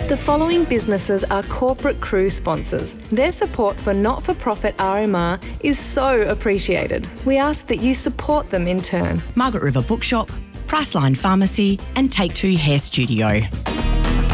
The following businesses are corporate cruise sponsors. Their support for not-for-profit RMR is so appreciated. We ask that you support them in turn. Margaret River Bookshop, Priceline Pharmacy and Take Two Hair Studio.